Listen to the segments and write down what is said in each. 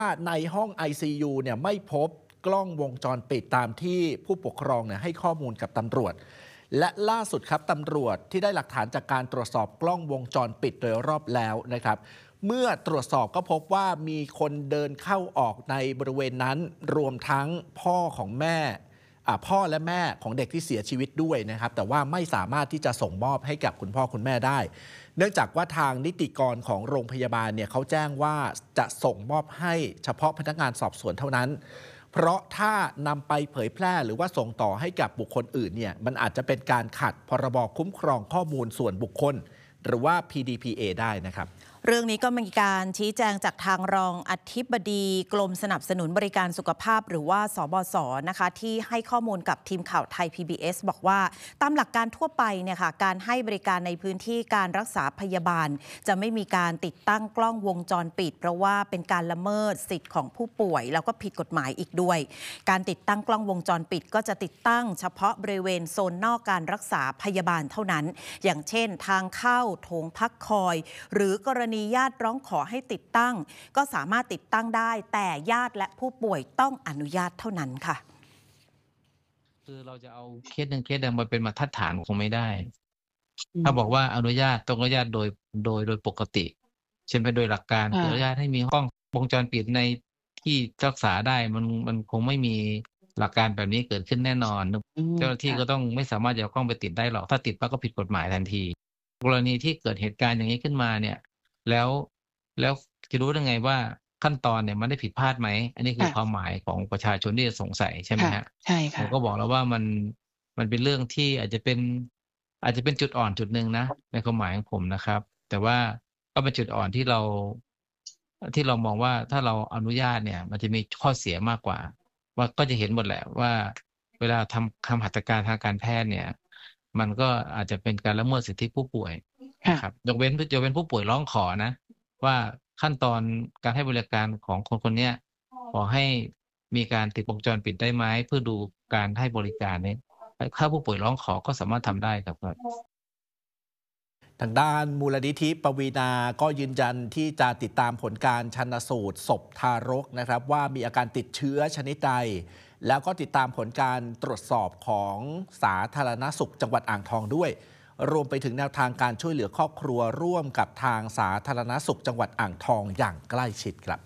ในห้อง ICU เนี่ยไม่พบกล้องวงจรปิดตามที่ผู้ปกครองเนี่ยให้ข้อมูลกับตำรวจและล่าสุดครับตำรวจที่ได้หลักฐานจากการตรวจสอบกล้องวงจรปิดโดยรอบแล้วนะครับเมื่อตรวจสอบก็พบว่ามีคนเดินเข้าออกในบริเวณนั้นรวมทั้งพ่อและแม่ของเด็กที่เสียชีวิตด้วยนะครับแต่ว่าไม่สามารถที่จะส่งมอบให้กับคุณพ่อคุณแม่ได้เนื่องจากว่าทางนิติกรของโรงพยาบาลเนี่ยเขาแจ้งว่าจะส่งมอบให้เฉพาะพนักงานสอบสวนเท่านั้นเพราะถ้านำไปเผยแพร่หรือว่าส่งต่อให้กับบุคคลอื่นเนี่ยมันอาจจะเป็นการขัดพรบคุ้มครองข้อมูลส่วนบุคคลหรือว่า PDPA ได้นะครับเรื่องนี้ก็มีการชี้แจงจากทางรองอธิบดีกรมสนับสนุนบริการสุขภาพหรือว่าสบศนะคะที่ให้ข้อมูลกับทีมข่าวไทย PBS บอกว่าตามหลักการทั่วไปเนี่ยค่ะการให้บริการในพื้นที่การรักษาพยาบาลจะไม่มีการติดตั้งกล้องวงจรปิดเพราะว่าเป็นการละเมิดสิทธิ์ของผู้ป่วยแล้วก็ผิดกฎหมายอีกด้วยการติดตั้งกล้องวงจรปิดก็จะติดตั้งเฉพาะบริเวณโซนนอกการรักษาพยาบาลเท่านั้นอย่างเช่นทางเข้าโถงพักคอยหรือกรณีญาติร้องขอให้ติดตั้งก็สามารถติดตั้งได้แต่ญาติและผู้ป่วยต้องอนุญาตเท่านั้นค่ะคือเราจะเอาเคสหนึ่งมาเป็นมาตรฐานคงไม่ได้ถ้าบอกว่าอนุญาตต้องอนุญาตโดยปกติเช่นเป็นโดยหลักการอนุญาตให้มีกล้องวงจรปิดในที่รักษาได้มันคงไม่มีหลักการแบบนี้เกิดขึ้นแน่นอนเจ้าหน้าที่ก็ต้องไม่สามารถจะเอากล้องไปติดได้หรอกถ้าติดปั๊บก็ผิดกฎหมายทันทีกรณีที่เกิดเหตุการณ์อย่างนี้ขึ้นมาเนี่ยแล้วจะรู้ได้ไงว่าขั้นตอนเนี่ยมันได้ผิดพลาดไหมอันนี้คือความหมายของประชาชนที่จะสงสัยใช่ไหมฮะใช่ค่ะผมก็บอกแล้วว่ามันเป็นเรื่องที่อาจจะเป็นจุดอ่อนจุดหนึ่งนะในความหมายของผมนะครับแต่ว่าก็เป็นจุดอ่อนที่เรามองว่าถ้าเราอนุญาตเนี่ยมันจะมีข้อเสียมากกว่าก็จะเห็นหมดแหละว่าเวลาทำหัตถการทางการแพทย์เนี่ยมันก็อาจจะเป็นการละเมิดสิทธิผู้ป่วยครับยกเว้นผู้ป่วยร้องขอนะว่าขั้นตอนการให้บริการของคนนี้ขอให้มีการติดวงจรปิดได้ไหมเพื่อดูการให้บริการนี้ถ้าผู้ป่วยร้องขอก็สามารถทำได้ครับทางด้านมูลนิธิปวีณาก็ยืนยันที่จะติดตามผลการชันสูตรศพทารกนะครับว่ามีอาการติดเชื้อชนิดใดแล้วก็ติดตามผลการตรวจสอบของสาธารณสุขจังหวัดอ่างทองด้วยรวมไปถึงแนวทางการช่วยเหลือครอบครัวร่วมกับทางสาธารณสุขจังหวัดอ่างทองอย่างใกล้ชิดครับ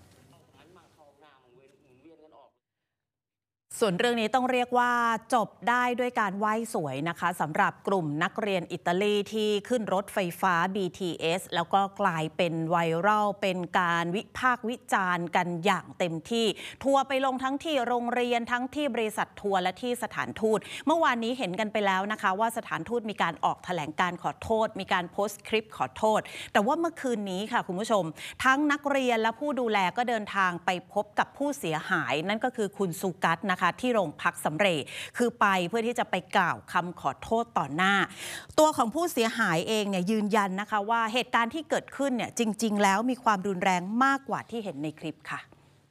ส่วนเรื่องนี้ต้องเรียกว่าจบได้ด้วยการไหว้สวยนะคะสำหรับกลุ่มนักเรียนอิตาลีที่ขึ้นรถไฟฟ้า BTS แล้วก็กลายเป็นไวรัลเป็นการวิพากษ์วิจารณ์กันอย่างเต็มที่ทัวร์ไปลงทั้งที่โรงเรียนทั้งที่บริษัททัวร์และที่สถานทูตเมื่อวานนี้เห็นกันไปแล้วนะคะว่าสถานทูตมีการออกแถลงการขอโทษมีการโพสต์คลิปขอโทษแต่ว่าเมื่อคืนนี้ค่ะคุณผู้ชมทั้งนักเรียนและผู้ดูแลก็เดินทางไปพบกับผู้เสียหายนั่นก็คือคุณสุกัสนะคะที่โรงพักสำเร็จคือไปเพื่อที่จะไปกล่าวคำขอโทษต่อหน้าตัวของผู้เสียหายเองเนี่ยยืนยันนะคะว่าเหตุการณ์ที่เกิดขึ้นเนี่ยจริงๆแล้วมีความรุนแรงมากกว่าที่เห็นในคลิปค่ะ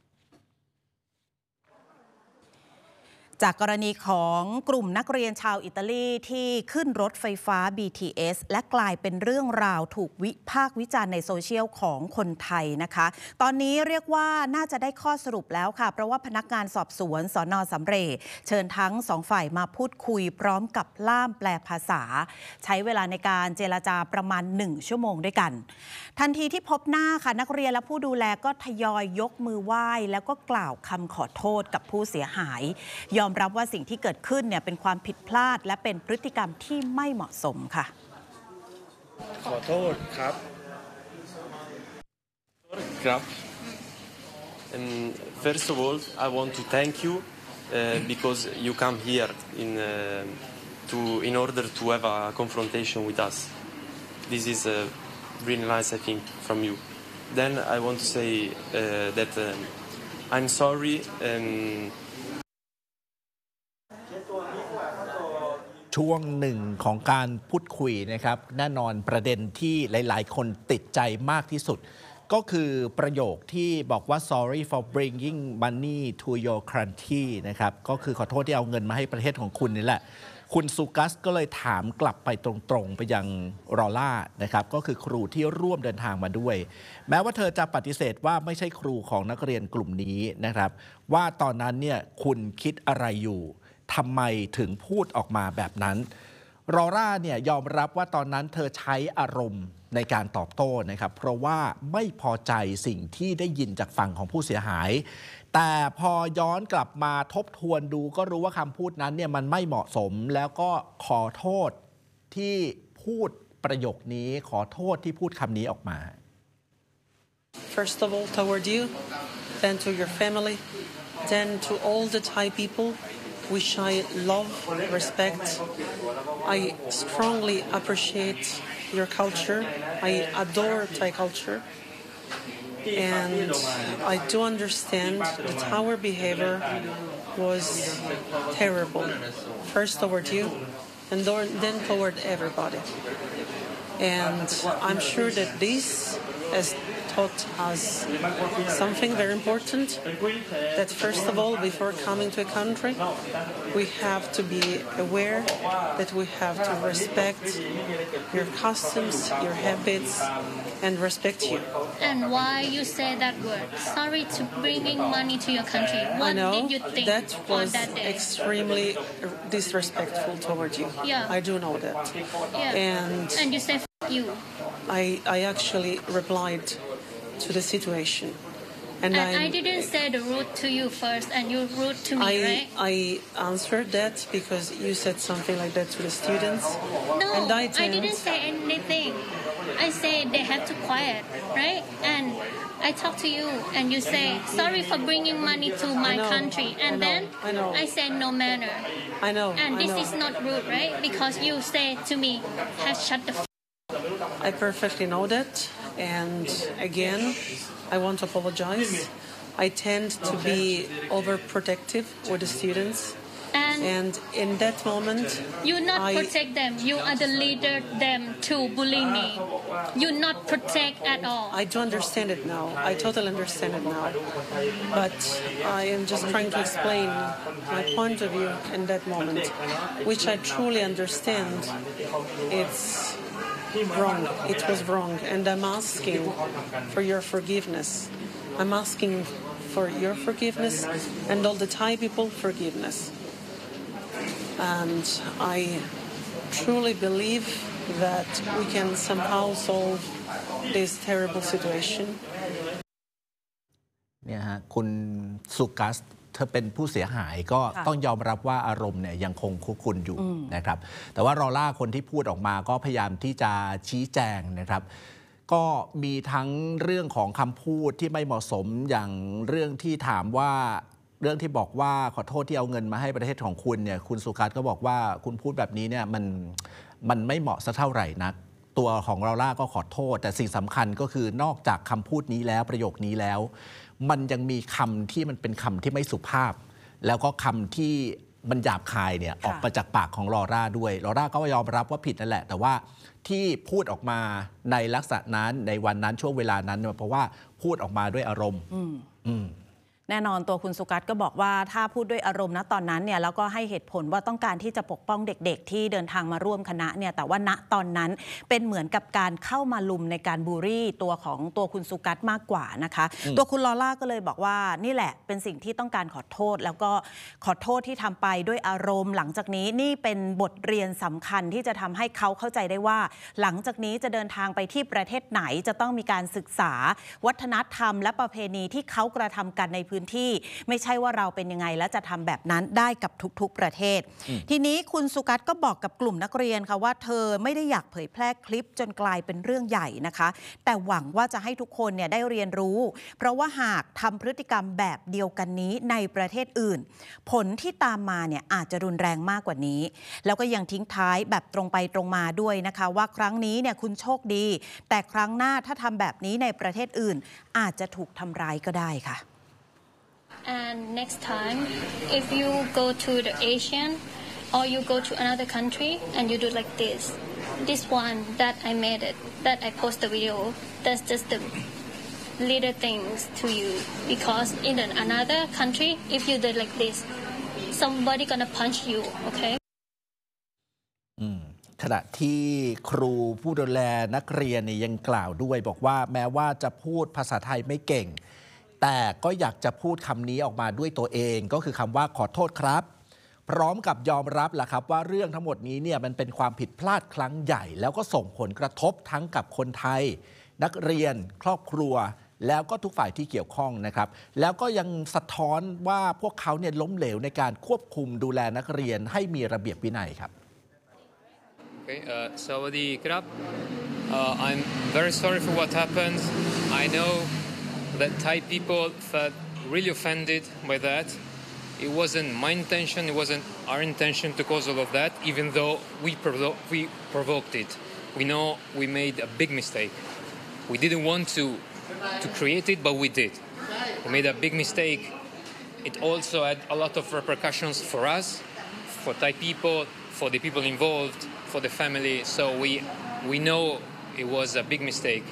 จากกรณีของกลุ่มนักเรียนชาวอิตาลีที่ขึ้นรถไฟฟ้า BTS และกลายเป็นเรื่องราวถูกวิพากษ์วิจารณ์ในโซเชียลของคนไทยนะคะตอนนี้เรียกว่าน่าจะได้ข้อสรุปแล้วค่ะเพราะว่าพนักงานสอบสวนสน.สำเร็จเชิญทั้งสองฝ่ายมาพูดคุยพร้อมกับล่ามแปลภาษาใช้เวลาในการเจรจาประมาณ1 ชั่วโมงด้วยกันทันทีที่พบหน้าค่ะนักเรียนและผู้ดูแลก็ทยอยยกมือไหว้แล้วก็กล่าวคำขอโทษกับผู้เสียหายยอมรับว่าสิ่งที่เกิดขึ้นเนี่ยเป็นความผิดพลาดและเป็นพฤติกรรมที่ไม่เหมาะสมค่ะขอโทษครับ And first of all, I want to thank you because you come here in order to have a confrontation with us. This is really nice, I think, from you. Then I want to say that I'm sorry. ช่วงหนึ่งของการพูดคุยนะครับแน่นอนประเด็นที่หลายๆคนติดใจมากที่สุดก็คือประโยคที่บอกว่า sorry for bringing money to your country นะครับก็คือขอโทษที่เอาเงินมาให้ประเทศของคุณนี่แหละคุณซูกัสก็เลยถามกลับไปตรงๆไปยังรอล่านะครับก็คือครูที่ร่วมเดินทางมาด้วย แม้ว่าเธอจะปฏิเสธว่าไม่ใช่ครูของนักเรียนกลุ่มนี้นะครับว่าตอนนั้นเนี่ยคุณคิดอะไรอยู่ทำไมถึงพูดออกมาแบบนั้นรอล่าเนี่ยยอมรับว่าตอนนั้นเธอใช้อารมณ์ในการตอบโต้นะครับเพราะว่าไม่พอใจสิ่งที่ได้ยินจากฝั่งของผู้เสียหายแต่พอย้อนกลับมาทบทวนดูก็รู้ว่าคำพูดนั้นเนี่ยมันไม่เหมาะสมแล้วก็ขอโทษที่พูดประโยคนี้ขอโทษที่พูดคำนี้ออกมา First of all toward you, then to your family, then to all the Thai people which I love, respect. I strongly appreciate your culture. I adore Thai culture. And I do understand that our behavior was terrible. First toward you, and then toward everybody. And I'm sure that this has taught us something very important, that first of all, before coming to a country, we have to be aware that we have to respect your customs, your habits, and respect you. And why you say that word? Sorry to bringing money to your country. What I know did you think that was on that day? extremely disrespectful toward you. Yeah. I do know that. Yeah. And you say F you. I actually replied to the situation. And I didn't say the rude to you first, and you rude to me, right? I answered that because you said something like that to the students. No, and I didn't say anything. I said they have to quiet, right? And I talk to you, and you say sorry for bringing money to my country, and then I said no manner. I know. And this is not rude, right? Because you say to me, shut the f***. I perfectly know that. And again, I want to apologize. I tend to be overprotective with the students. And in that moment, you not protect them. You are the leader them to bully me. You not protect at all. I do understand it now. I totally understand it now. But I am just trying to explain my point of view in that moment, which I truly understand. It's wrong. It was wrong. And I'm asking for your forgiveness. I'm asking for your forgiveness and all the Thai people forgiveness. And I truly believe that we can somehow solve this terrible situation. เนี่ยฮะคุณซูกัสเธอเป็นผู้เสียหายก็ต้องยอมรับว่าอารมณ์เนี่ยยังคงคุกรุ่นอยู่นะครับแต่ว่ารอล่าคนที่พูดออกมาก็พยายามที่จะชี้แจงนะครับก็มีทั้งเรื่องของคำพูดที่ไม่เหมาะสมอย่างเรื่องที่ถามว่าเรื่องที่บอกว่าขอโทษที่เอาเงินมาให้ประเทศของคุณเนี่ยคุณสุกัสก็บอกว่าคุณพูดแบบนี้เนี่ยมันไม่เหมาะสักเท่าไหร่นักตัวของลอล่าก็ขอโทษแต่สิ่งสำคัญก็คือนอกจากคำพูดนี้แล้วประโยคนี้แล้วมันยังมีคำที่มันเป็นคำที่ไม่สุภาพแล้วก็คำที่มันหยาบคายเนี่ยออกมาจากปากของลอร่าด้วยลอร่าก็ยอมรับว่าผิดนั่นแหละแต่ว่าที่พูดออกมาในลักษณะนั้นในวันนั้นช่วงเวลานั้นเพราะว่าพูดออกมาด้วยอารมณ์แน่นอนตัวคุณสุกัสก็บอกว่าถ้าพูดด้วยอารมณ์ณตอนนั้นเนี่ยแล้วก็ให้เหตุผลว่าต้องการที่จะปกป้องเด็กๆที่เดินทางมาร่วมคณะเนี่ยแต่ว่าณตอนนั้นเป็นเหมือนกับการเข้ามาลุมในการบูลลี่ตัวของตัวคุณสุกัสมากกว่านะคะตัวคุณลอล่าก็เลยบอกว่านี่แหละเป็นสิ่งที่ต้องการขอโทษแล้วก็ขอโทษที่ทำไปด้วยอารมณ์หลังจากนี้นี่เป็นบทเรียนสำคัญที่จะทำให้เขาเข้าใจได้ว่าหลังจากนี้จะเดินทางไปที่ประเทศไหนจะต้องมีการศึกษาวัฒนธรรมและประเพณีที่เขากระทำกันในพื้นที่ไม่ใช่ว่าเราเป็นยังไงและจะทำแบบนั้นได้กับทุกๆประเทศทีนี้คุณสุกัสก็บอกกับกลุ่มนักเรียนค่ะว่าเธอไม่ได้อยากเผยแพร่คลิปจนกลายเป็นเรื่องใหญ่นะคะแต่หวังว่าจะให้ทุกคนเนี่ยได้เรียนรู้เพราะว่าหากทำพฤติกรรมแบบเดียวกันนี้ในประเทศอื่นผลที่ตามมาเนี่ยอาจจะรุนแรงมากกว่านี้แล้วก็ยังทิ้งท้ายแบบตรงไปตรงมาด้วยนะคะว่าครั้งนี้เนี่ยคุณโชคดีแต่ครั้งหน้าถ้าทำแบบนี้ในประเทศอื่นอาจจะถูกทำร้ายก็ได้ค่ะ And next time, if you go to the Asian or you go to another country and you do like this one that I made it, that I post the video, that's just the little things to you. Because in another country, if you do like this, somebody gonna punch you, okay? ขณะที่ครูผู้ดูแลนักเรียนเนี่ยยังกล่าวด้วยบอกว่าแม้ว่าจะพูดภาษาไทยไม่เก่งแต่ก็อยากจะพูดคำนี้ออกมาด้วยตัวเองก็คือคำว่าขอโทษครับพร้อมกับยอมรับแหละครับว่าเรื่องทั้งหมดนี้เนี่ยมันเป็นความผิดพลาดครั้งใหญ่แล้วก็ส่งผลกระทบทั้งกับคนไทยนักเรียนครอบครัวแล้วก็ทุกฝ่ายที่เกี่ยวข้องนะครับแล้วก็ยังสะท้อนว่าพวกเขาเนี่ยล้มเหลวในการควบคุมดูแลนักเรียนให้มีระเบียบวินัยครับ Okay, Sawadee Krab. I'm very sorry for what happened. I know that Thai people felt really offended by that. It wasn't my intention, it wasn't our intention to cause all of that, even though we provoked it. We know we made a big mistake. We didn't want to create it, but we did. We made a big mistake. It also had a lot of repercussions for us, for Thai people, for the people involved, for the family. So we know it was a big mistake.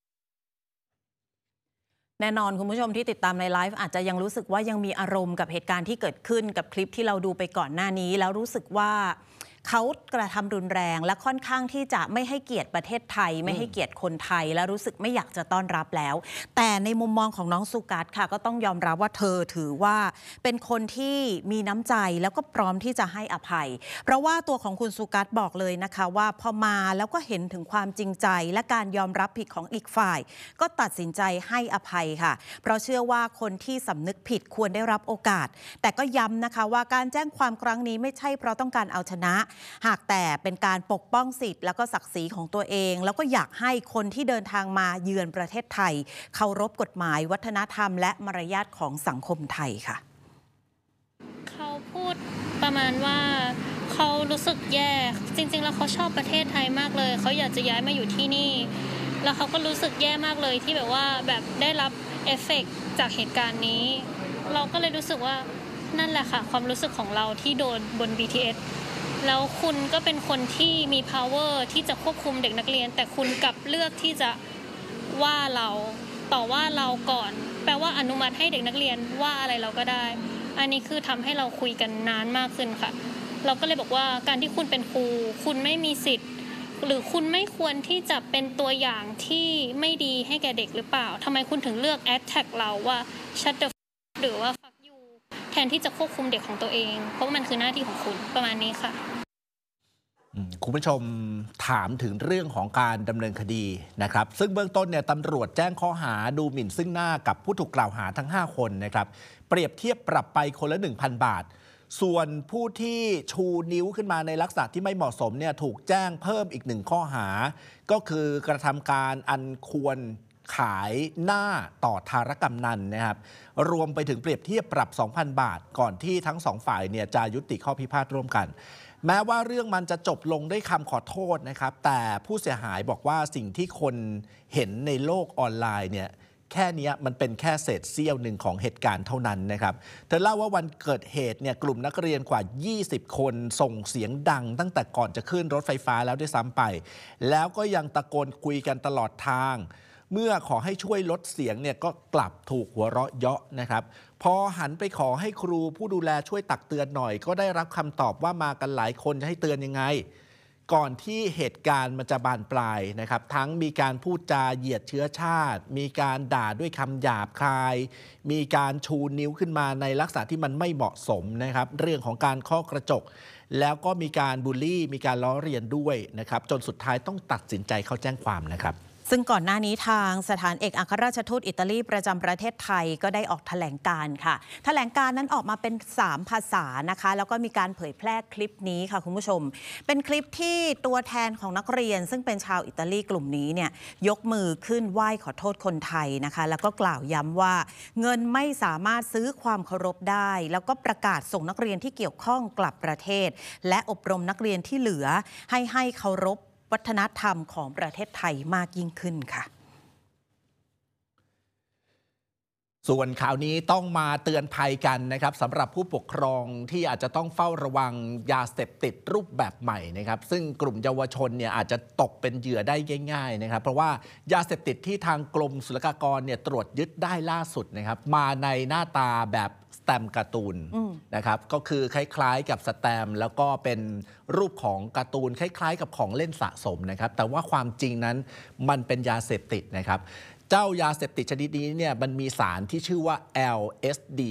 แน่นอนคุณผู้ชมที่ติดตามในไลฟ์อาจจะยังรู้สึกว่ายังมีอารมณ์กับเหตุการณ์ที่เกิดขึ้นกับคลิปที่เราดูไปก่อนหน้านี้แล้วรู้สึกว่าเขากระทำรุนแรงและค่อนข้างที่จะไม่ให้เกียรติประเทศไทยไม่ให้เกียรติคนไทยและรู้สึกไม่อยากจะต้อนรับแล้วแต่ในมุมมองของน้องสุกัสค่ะก็ต้องยอมรับว่าเธอถือว่าเป็นคนที่มีน้ำใจแล้วก็พร้อมที่จะให้อภัยเพราะว่าตัวของคุณสุกัสบอกเลยนะคะว่าพอมาแล้วก็เห็นถึงความจริงใจและการยอมรับผิดของอีกฝ่ายก็ตัดสินใจให้อภัยค่ะเพราะเชื่อว่าคนที่สำนึกผิดควรได้รับโอกาสแต่ก็ย้ำนะคะว่าการแจ้งความครั้งนี้ไม่ใช่เพราะต้องการเอาชนะหากแต่เป็นการปกป้องสิทธิ์แล้วก็ศักดิ์ศรีของตัวเองแล้วก็อยากให้คนที่เดินทางมาเยือนประเทศไทยเคารพกฎหมายวัฒนธรรมและมารยาทของสังคมไทยค่ะเขาพูดประมาณว่าเขารู้สึกแย่จริงๆแล้วเขาชอบประเทศไทยมากเลยเขาอยากจะย้ายมาอยู่ที่นี่แล้วเขาก็รู้สึกแย่มากเลยที่แบบว่าแบบได้รับเอฟเฟกต์จากเหตุการณ์นี้เราก็เลยรู้สึกว่านั่นแหละค่ะความรู้สึกของเราที่โดนบน BTSแล้วคุณก็เป็นคนที่มี power ที่จะควบคุมเด็กนักเรียนแต่คุณกลับเลือกที่จะว่าเราต่อว่าเราก่อนแปลว่าอนุมัติให้เด็กนักเรียนว่าอะไรเราก็ได้อันนี้คือทำให้เราคุยกันนานมากขึ้นค่ะเราก็เลยบอกว่าการที่คุณเป็นครูคุณไม่มีสิทธิ์หรือคุณไม่ควรที่จะเป็นตัวอย่างที่ไม่ดีให้แก่เด็กหรือเปล่าทำไมคุณถึงเลือก attack เราว่า shut the fuck หรือว่า fuck you แทนที่จะควบคุมเด็กของตัวเองเพราะว่ามันคือหน้าที่ของคุณประมาณนี้ค่ะคุณผู้ชมถามถึงเรื่องของการดำเนินคดีนะครับซึ่งเบื้องต้นเนี่ยตำรวจแจ้งข้อหาดูหมิ่นซึ่งหน้ากับผู้ถูกกล่าวหาทั้ง5คนนะครับเปรียบเทียบปรับไปคนละ 1,000 บาทส่วนผู้ที่ชูนิ้วขึ้นมาในลักษณะที่ไม่เหมาะสมเนี่ยถูกแจ้งเพิ่มอีก1ข้อหาก็คือกระทำการอันควรขายหน้าต่อธารกำนันนะครับรวมไปถึงเปรียบเทียบปรับ 2,000 บาทก่อนที่ทั้ง2ฝ่ายเนี่ยจะยุติข้อพิพาทร่วมกันแม้ว่าเรื่องมันจะจบลงด้วยคำขอโทษนะครับแต่ผู้เสียหายบอกว่าสิ่งที่คนเห็นในโลกออนไลน์เนี่ยแค่นี้มันเป็นแค่เศษเสี้ยวหนึ่งของเหตุการณ์เท่านั้นนะครับเธอเล่าว่าวันเกิดเหตุเนี่ยกลุ่มนักเรียนกว่า20คนส่งเสียงดังตั้งแต่ก่อนจะขึ้นรถไฟฟ้าแล้วด้วยซ้ำไปแล้วก็ยังตะโกนคุยกันตลอดทางเมื่อขอให้ช่วยลดเสียงเนี่ยก็กลับถูกหัวเราะเยาะนะครับพอหันไปขอให้ครูผู้ดูแลช่วยตักเตือนหน่อยก็ได้รับคำตอบว่ามากันหลายคนจะให้เตือนยังไงก่อนที่เหตุการณ์มันจะบานปลายนะครับทั้งมีการพูดจาเหยียดเชื้อชาติมีการด่าด้วยคำหยาบคายมีการชูนิ้วขึ้นมาในลักษณะที่มันไม่เหมาะสมนะครับเรื่องของการเคาะกระจกแล้วก็มีการบูลลี่มีการล้อเลียนด้วยนะครับจนสุดท้ายต้องตัดสินใจเข้าแจ้งความนะครับซึ่งก่อนหน้านี้ทางสถานเอกอัครราชทูตอิตาลีประจำประเทศไทยก็ได้ออกแถลงการค่ะแถลงการนั้นออกมาเป็น3ภาษานะคะแล้วก็มีการเผยแพร่คลิปนี้ค่ะคุณผู้ชมเป็นคลิปที่ตัวแทนของนักเรียนซึ่งเป็นชาวอิตาลีกลุ่มนี้เนี่ยยกมือขึ้นไหว้ขอโทษคนไทยนะคะแล้วก็กล่าวย้ำว่าเงินไม่สามารถซื้อความเคารพได้แล้วก็ประกาศส่งนักเรียนที่เกี่ยวข้องกลับประเทศและอบรมนักเรียนที่เหลือให้เคารพวัฒนธรรมของประเทศไทยมากยิ่งขึ้นค่ะส่วนข่าวนี้ต้องมาเตือนภัยกันนะครับสำหรับผู้ปกครองที่อาจจะต้องเฝ้าระวังยาเสพติดรูปแบบใหม่นะครับซึ่งกลุ่มเยาวชนเนี่ยอาจจะตกเป็นเหยื่อได้ง่ายๆนะครับเพราะว่ายาเสพติดที่ทางกรมศุลกากรเนี่ยตรวจยึดได้ล่าสุดนะครับมาในหน้าตาแบบแตมป์การ์ตูนนะครับก็คือคล้ายๆกับสแตมป์แล้วก็เป็นรูปของการ์ตูนคล้ายๆกับของเล่นสะสมนะครับแต่ว่าความจริงนั้นมันเป็นยาเสพติดนะครับเจ้ายาเสพติดชนิดนี้เนี่ยมันมีสารที่ชื่อว่า LSD